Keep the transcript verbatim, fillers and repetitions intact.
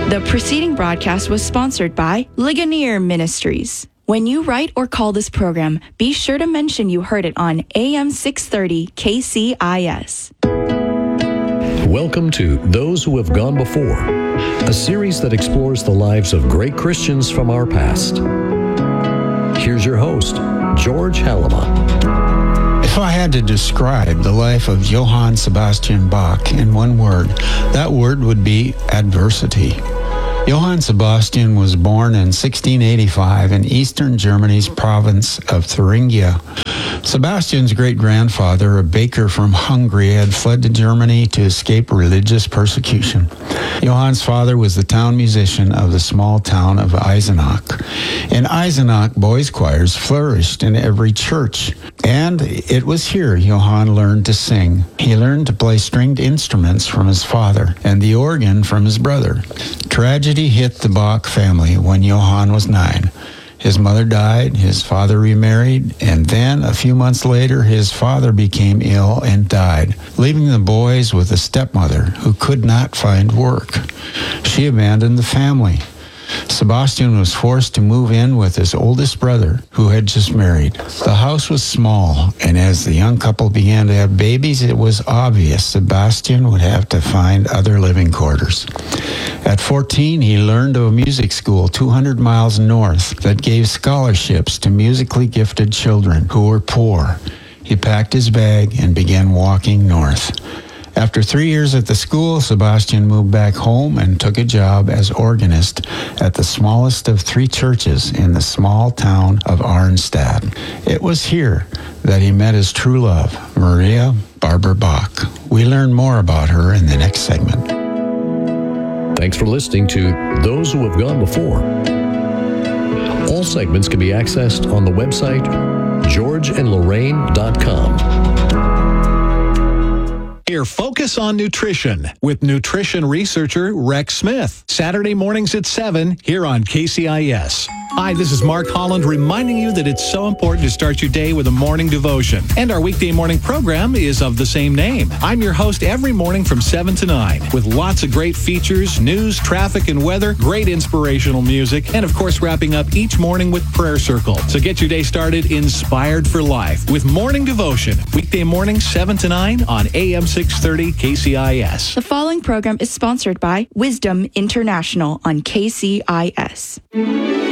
The preceding broadcast was sponsored by Ligonier Ministries. When you write or call this program, be sure to mention you heard it on A M six thirty K C I S. Welcome to Those Who Have Gone Before, a series that explores the lives of great Christians from our past. Here's your host, George Halima. If I had to describe the life of Johann Sebastian Bach in one word, that word would be adversity. Johann Sebastian was born in sixteen eighty-five in eastern Germany's province of Thuringia. Sebastian's great-grandfather, a baker from Hungary, had fled to Germany to escape religious persecution. Johann's father was the town musician of the small town of Eisenach. In Eisenach, boys' choirs flourished in every church, and it was here Johann learned to sing. He learned to play stringed instruments from his father and the organ from his brother. Tragedy hit the Bach family when Johann was nine. His mother died, his father remarried, and then a few months later his father became ill and died, leaving the boys with a stepmother who could not find work. She abandoned the family. Sebastian was forced to move in with his oldest brother, who had just married. The house was small, and as the young couple began to have babies, it was obvious Sebastian would have to find other living quarters. At fourteen, he learned of a music school two hundred miles north that gave scholarships to musically gifted children who were poor. He packed his bag and began walking north. After three years at the school, Sebastian moved back home and took a job as organist at the smallest of three churches in the small town of Arnstadt. It was here that he met his true love, Maria Barbara Bach. We learn more about her in the next segment. Thanks for listening to Those Who Have Gone Before. All segments can be accessed on the website george and lorraine dot com. Here, Focus on Nutrition with nutrition researcher Rex Smith. Saturday mornings at seven here on K C I S. Hi, this is Mark Holland reminding you that it's so important to start your day with a morning devotion. And our weekday morning program is of the same name. I'm your host every morning from seven to nine with lots of great features, news, traffic, and weather, great inspirational music, and of course wrapping up each morning with Prayer Circle. So get your day started inspired for life with Morning Devotion. Weekday mornings seven to nine on A M six thirty K C I S. The following program is sponsored by Wisdom International on K C I S.